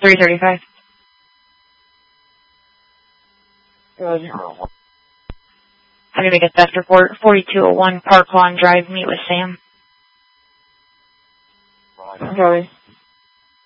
335. Good. I'm going to get theft report. 4201 Park Lawn Drive. Meet with Sam. Okay.